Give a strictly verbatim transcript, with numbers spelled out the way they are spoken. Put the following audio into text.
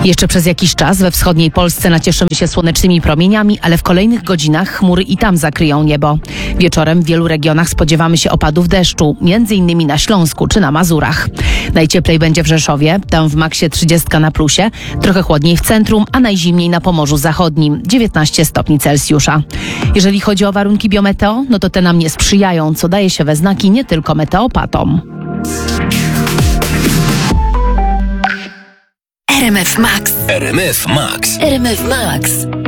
Jeszcze przez jakiś czas we wschodniej Polsce nacieszymy się słonecznymi promieniami, ale w kolejnych godzinach chmury i tam zakryją niebo. Wieczorem w wielu regionach spodziewamy się opadów deszczu, między innymi na Śląsku czy na Mazurach. Najcieplej będzie w Rzeszowie, tam w maksie trzydzieści na plusie, trochę chłodniej w centrum, a najzimniej na Pomorzu Zachodnim, dziewiętnaście stopni Celsjusza. Jeżeli chodzi o warunki biometeo, no to te nam nie sprzyjają, co daje się we znaki nie tylko meteopatom. R M F Max. R M F Max. R M F Max.